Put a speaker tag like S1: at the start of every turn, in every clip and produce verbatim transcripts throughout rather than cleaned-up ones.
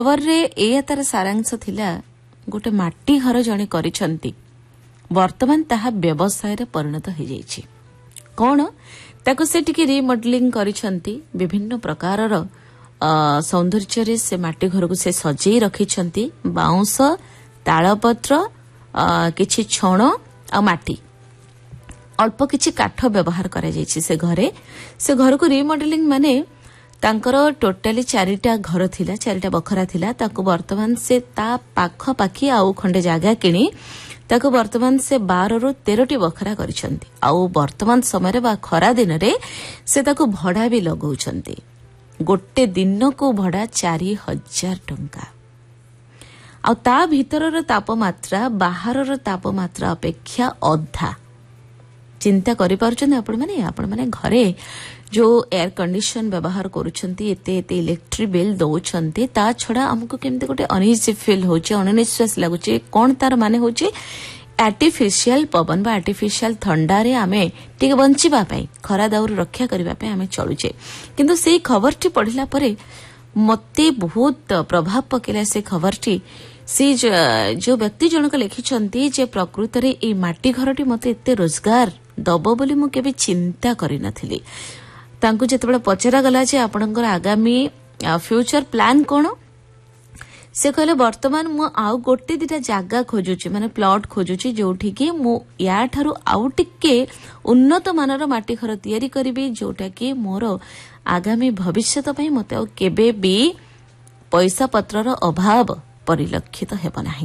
S1: ଖବରରେ ଏଇଆ ତାର ସାରାଂଶ ଥିଲା ଗୋଟେ ମାଟି ଘର ଜଣେ କରିଛନ୍ତି, ବର୍ତ୍ତମାନ ତାହା ବ୍ୟବସାୟରେ ପରିଣତ ହୋଇଯାଇଛି। କଣ ତାକୁ ସେ ଟିକେ ରିମଡେଲିଂ କରିଛନ୍ତି, ବିଭିନ୍ନ ପ୍ରକାରର ସୌନ୍ଦର୍ଯ୍ୟରେ ସେ ମାଟି ଘରକୁ ସେ ସଜେଇ ରଖିଛନ୍ତି। ବାଉଁଶ, ତାଳପତ୍ର, କିଛି ଛଣ ଆଉ ମାଟି, ଅଳ୍ପ କିଛି କାଠ ବ୍ୟବହାର କରାଯାଇଛି ସେ ଘରେ। ସେ ଘରକୁ ରିମଡେଲିଂ ମାନେ ତାଙ୍କର ଟୋଟାଲି ଚାରିଟା ଘର ଥିଲା, ଚାରିଟା ବଖରା ଥିଲା। ତାକୁ ବର୍ତ୍ତମାନ ସେ ତା ପାଖାପାଖି ଆଉ ଖଣ୍ଡେ ଜାଗା କିଣି ତାକୁ ବର୍ତ୍ତମାନ ସେ ବାରରୁ ତେରଟି ବଖରା କରିଛନ୍ତି। ଆଉ ବର୍ତ୍ତମାନ ସମୟରେ ବା ଖରା ଦିନରେ ସେ ତାକୁ ଭଡା ବି ଲଗାଉଛନ୍ତି। ଗୋଟେ ଦିନକୁ ଭଡା ଚାରି ହଜାର ଟଙ୍କା। ଆଉ ତା ଭିତରର ତାପମାତ୍ରା ବାହାରର ତାପମାତ୍ରା ଅପେକ୍ଷା ଅଧା। ଚିନ୍ତା କରିପାରୁଛନ୍ତି ଆପଣମାନେ? ଆପଣମାନେ ଘରେ ଯୋଉ ଏୟାର କଣ୍ଡିସନ ବ୍ୟବହାର କରୁଛନ୍ତି, ଏତେ ଏତେ ଇଲେକ୍ଟ୍ରିକ ବିଲ୍ ଦଉଛନ୍ତି, ତା ଛଡା ଆମକୁ କେମିତି ଗୋଟେ ଅନଇଜି ଫିଲ୍ ହଉଛି, ଅଣନିଶ୍ୱାସ ଲାଗୁଛି। କଣ ତାର ମାନେ ହଉଛି? ଆର୍ଟିଫିସିଆଲ ପବନ ବା ଆର୍ଟିଫିସିଆଲ ଥଣ୍ଡାରେ ଆମେ ଟିକେ ବଞ୍ଚିବା ପାଇଁ, ଖରା ଦାଉରୁ ରକ୍ଷା କରିବା ପାଇଁ ଆମେ ଚଳୁଛେ। କିନ୍ତୁ ସେଇ ଖବରଟି ପଢିଲା ପରେ ମତେ ବହୁତ ପ୍ରଭାବ ପକେଇଲା ସେ ଖବରଟି। ସେ ଯୋଉ ବ୍ୟକ୍ତି ଜଣକ ଲେଖିଛନ୍ତି ଯେ ପ୍ରକୃତରେ ଏଇ ମାଟି ଘରଟି ମତେ ଏତେ ରୋଜଗାର ଦବ ବୋଲି ମୁଁ କେବେ ଚିନ୍ତା କରିନଥିଲି। ତାଙ୍କୁ ଯେତେବେଳେ ପଚରାଗଲା ଯେ ଆପଣଙ୍କର ଆଗାମୀ ଫ୍ୟୁଚର ପ୍ଲାନ କଣ, ସେ କହିଲେ ବର୍ତ୍ତମାନ ମୁଁ ଆଉ ଗୋଟେ ଦିଟା ଜାଗା ଖୋଜୁଛି, ମାନେ ପ୍ଲଟ ଖୋଜୁଛି, ଯୋଉଠିକି ମୁଁ ୟାଠାରୁ ଆଉ ଟିକେ ଉନ୍ନତ ମାନର ମାଟି ଘର ତିଆରି କରିବି, ଯୋଉଟା କି ମୋର ଆଗାମୀ ଭବିଷ୍ୟତ ପାଇଁ ମତେ ଆଉ କେବେ ବି ପଇସା ପତ୍ରର ଅଭାବ ପରିଲକ୍ଷିତ ହେବ ନାହିଁ।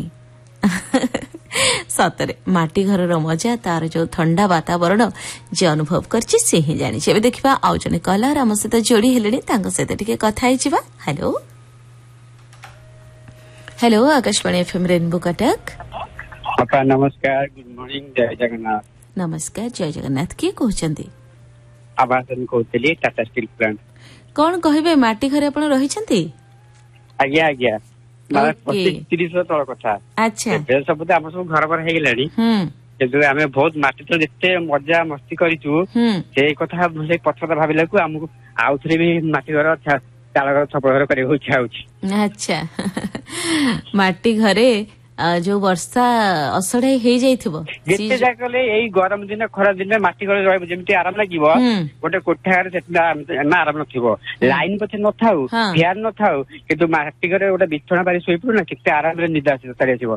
S1: ସତରେ ମାଟି ଘରର ମଜା, ତାର ଯୋଉ ଥଣ୍ଡା ବାତାବରଣ ଯେ ଅନୁଭବ କରିଛି ସେ ହିଁ ଜାଣିଛି। ଏବେ ଦେଖିବା ଆଉ ଜଣେ କଲର ଆମ ସହିତ ଯୋଡି ହେଲେଣି, ତାଙ୍କ ସହିତ ଟିକେ କଥା ହେଇଯିବା। Hello hello Akashvani FM rainbow Cuttack.
S2: ଅପା ନମସ୍କାର, ଗୁଡ ମର୍ଣ୍ଣିଂ, ଜୟ ଜଗନ୍ନାଥ।
S1: ନମସ୍କାର, ଜୟ ଜଗନ୍ନାଥ। କିଏ କହୁଛନ୍ତି?
S2: ଆବାସନ କହୁଥିଲି, ଟାଟା ଷ୍ଟିଲ ପ୍ଲାଣ୍ଟ।
S1: କଣ କହିବେ, ମାଟି ଘରେ ଆପଣ ରହିଛନ୍ତି?
S2: ଆଜ୍ଞା ଆଜ୍ଞା, ପଚିଶ ତିରିଶ ବର୍ଷ ତଳ କଥା।
S1: ଆଚ୍ଛା,
S2: ଏବେ ସବୁ ତ ଆମର ସବୁ ଘର ଘର ହେଇଗଲାଣି, କିନ୍ତୁ ଆମେ ବହୁତ ମାଟି ତ ଯେତେ ମଜା ମସ୍ତି କରିଛୁ, ସେଇ କଥା ସେଇ ପଛ କଥା ଭାବିଲାକୁ ଆମକୁ ଆଉଥରେ ବି ମାଟି ଘର, ଚାଳ ଘର, ଛପର ଘର କରିବାକୁ ଇଚ୍ଛା ହଉଛି।
S1: ଆଚ୍ଛା, ମାଟି ଘରେ ଯୋଉ ବର୍ଷା ଅସଢାଇ ହେଇଯାଇଥିବ,
S2: ଯେତେ ଯାହା କଲେ ଏଇ ଗରମ ଦିନ ଖରା ଦିନ ମାଟି ଘରେ ରହିବ ଯେମିତି ଆରାମ ଲାଗିବ, ଗୋଟେ କୋଠା ଘରେ ସେମିତି ଆରାମ ନଥିବ। ଲାଇନ ପଛେ ନଥାଉ, ଫ୍ୟାନ ନଥାଉ, କିନ୍ତୁ ମାଟି ଘରେ ଗୋଟେ ବିଛଣା ପାରି ଶୋଇପଡୁ ନା, କେତେ ଆରାମରେ ନିଦ ଆସିବ, ଚାଲି ଆସିବ।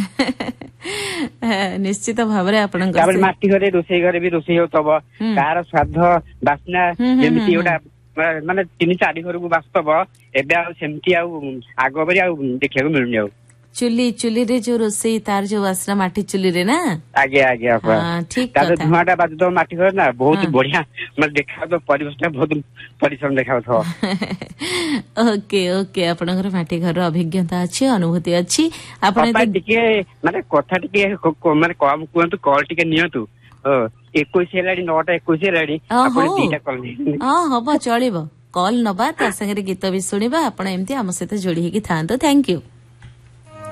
S1: ନିଶ୍ଚିତ ଭାବରେ ଆପଣଙ୍କ
S2: ତାପରେ ମାଟି ଘରେ ରୋଷେଇ ଘରେ ବି ରୋଷେଇ ହଉଥିବ, ତାର ସ୍ୱାଦ ବାସ୍ନା ଯେମିତି ଗୋଟେ ମାନେ ତିନି ଚାରି ଘରକୁ ବାସୁଥିବ। ଏବେ ଆଉ ସେମିତି ଆଉ ଆଗ ପରି ଆଉ ଦେଖିବାକୁ ମିଳୁନି। ଆଉ
S1: ଚୁଲି ଚୁଲିରେ ଯୋଉ ରୋଷେଇ, ତାର ଯୋଉ ବାସ୍ନା ମାଟି ଚୁଲିରେ ନା।
S2: ଆଜ୍ଞା ଆଜ୍ଞା,
S1: ଠିକ
S2: ତାର ଧୂଆଁ ଟା ବାଜୁଥିବ ମାଟି ଘରେ ନା, ବହୁତ ବଢିଆ ମାନେ ଦେଖାଯାଉଥିବ, ପରିବେଶ ଟା ବହୁତ ପରିଶ୍ରମ ଦେଖାଯାଉଥିବ।
S1: ଓକେ ଓକେ, ଆପଣଙ୍କର ମାଟି ଘରର ଅଭିଜ୍ଞତା ଅଛି, ଅନୁଭୂତି ଅଛି। ଆପଣ
S2: ଟିକେ ମାନେ କଥା ଟିକେ ମାନେ କମ କୁହନ୍ତୁ, କଲ ଟିକେ ନିଅନ୍ତୁ। ଏକୋଇଶ ହେଲାଣି, ନଅଟା ଏକୋଇଶ ହେଲାଣି, ଆପଣ ଦିଟା କଲ ନିଅନ୍ତୁ।
S1: ହଁ ହବ, ଚଳିବ। କଲ ନବା, ତା ସାଙ୍ଗରେ ଗୀତ ବି ଶୁଣିବା। ଆପଣ ଏମିତି ଆମ ସହିତ ଯୋଡି ହେଇକି ଥାଆନ୍ତୁ। Thank you.